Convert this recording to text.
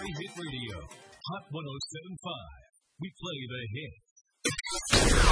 Hit Radio, Hot 107.5. We play the hits.